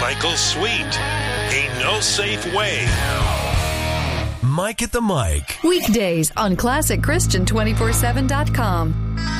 Michael Sweet. Ain't no safe way. Mike at the Mic. Weekdays on ClassicChristian247.com.